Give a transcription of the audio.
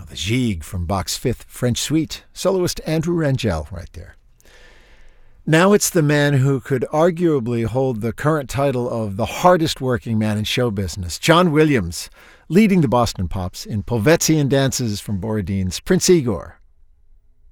The Gigue from Bach's Fifth French Suite. Soloist Andrew Rangel right there. Now it's the man who could arguably hold the current title of the hardest working man in show business, John Williams, leading the Boston Pops in Polvetzian dances from Borodin's Prince Igor.